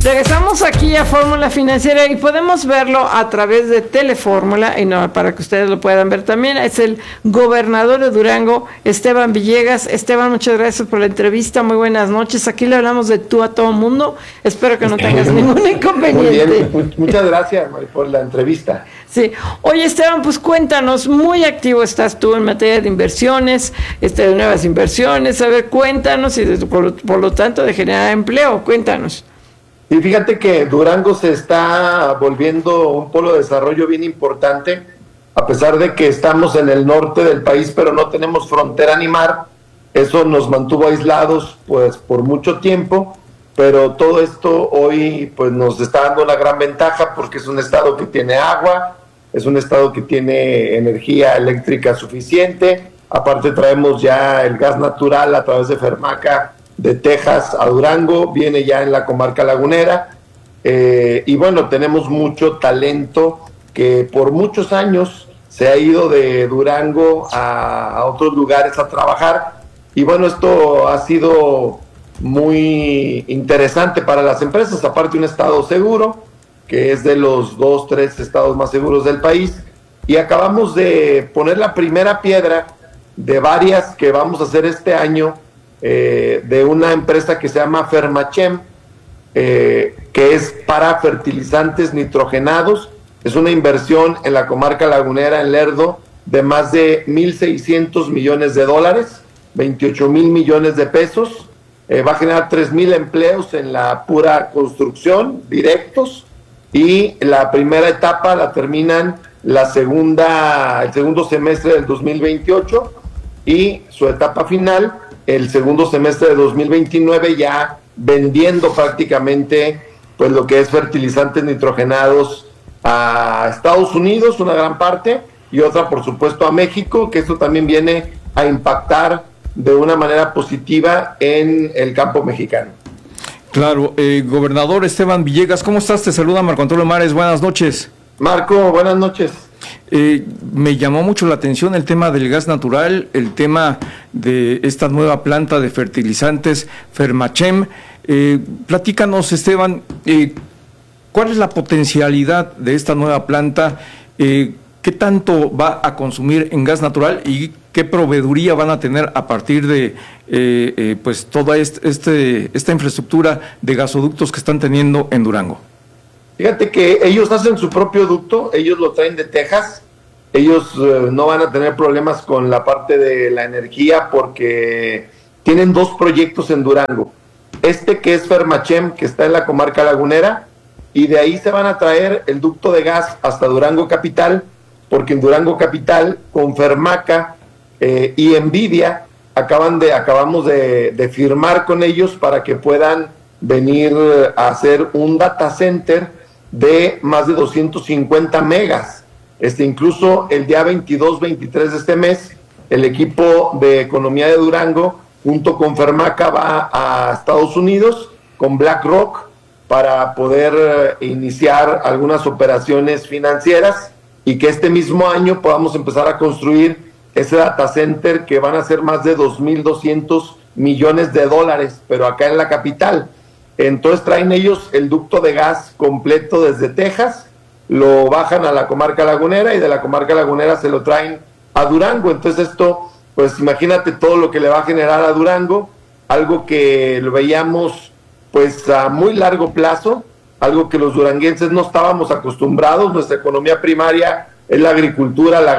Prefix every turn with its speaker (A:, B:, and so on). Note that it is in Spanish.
A: Regresamos aquí a Fórmula Financiera y podemos verlo a través de Telefórmula, y no, para que ustedes lo puedan ver también. Es el gobernador de Durango, Esteban Villegas. Esteban, muchas gracias por la entrevista, muy buenas noches. Aquí le hablamos de tú a todo mundo. Espero que no tengas ningún inconveniente.
B: Muy bien, muchas gracias por la entrevista.
A: Sí. Oye, Esteban, pues cuéntanos, muy activo estás tú en materia de inversiones, de nuevas inversiones. A ver, cuéntanos, y por lo tanto de generar empleo, cuéntanos.
B: Y fíjate que Durango se está volviendo un polo de desarrollo bien importante, a pesar de que estamos en el norte del país, pero no tenemos frontera ni mar. Eso nos mantuvo aislados pues por mucho tiempo, pero todo esto hoy pues nos está dando una gran ventaja porque es un estado que tiene agua, es un estado que tiene energía eléctrica suficiente, aparte traemos ya el gas natural a través de Fermaca de Texas a Durango, viene ya en la comarca lagunera, y bueno, tenemos mucho talento que por muchos años se ha ido de Durango a otros lugares a trabajar, y bueno, esto ha sido muy interesante para las empresas, aparte un estado seguro, que es de los 2-3 estados más seguros del país, y acabamos de poner la primera piedra de varias que vamos a hacer este año, de una empresa que se llama Fermachem, que es para fertilizantes nitrogenados. Es una inversión en la comarca lagunera, en Lerdo, de más de 1,600 millones de dólares, 28,000 millones de pesos. Va a generar 3,000 empleos en la pura construcción, directos, y la primera etapa la terminan el segundo semestre del 2028, y su etapa final el segundo semestre de 2029, ya vendiendo prácticamente pues lo que es fertilizantes nitrogenados a Estados Unidos, una gran parte, y otra por supuesto a México, que esto también viene a impactar de una manera positiva en el campo mexicano.
C: Claro, gobernador Esteban Villegas, ¿cómo estás? Te saluda Marco Antonio Mares, buenas noches.
B: Marco, buenas noches.
C: Me llamó mucho la atención el tema del gas natural, el tema de esta nueva planta de fertilizantes Fermachem. Platícanos, Esteban, ¿cuál es la potencialidad de esta nueva planta? ¿Qué tanto va a consumir en gas natural y qué proveeduría van a tener a partir de pues toda esta infraestructura de gasoductos que están teniendo en Durango?
B: Fíjate que ellos hacen su propio ducto, ellos lo traen de Texas, ellos no van a tener problemas con la parte de la energía porque tienen dos proyectos en Durango. Que es Fermachem, que está en la comarca lagunera, y de ahí se van a traer el ducto de gas hasta Durango Capital, porque en Durango Capital, con Fermaca y Nvidia, acabamos de firmar con ellos para que puedan venir a hacer un data center de más de 250 megas. Incluso el día 22-23 de este mes, el equipo de economía de Durango, junto con Fermaca, va a Estados Unidos con BlackRock para poder iniciar algunas operaciones financieras y que este mismo año podamos empezar a construir ese data center que van a ser más de 2,200 millones de dólares, pero acá en la capital. Entonces traen ellos el ducto de gas completo desde Texas, lo bajan a la comarca lagunera y de la comarca lagunera se lo traen a Durango. Entonces esto, pues imagínate todo lo que le va a generar a Durango, algo que lo veíamos pues a muy largo plazo, algo que los duranguenses no estábamos acostumbrados. Nuestra economía primaria es la agricultura, la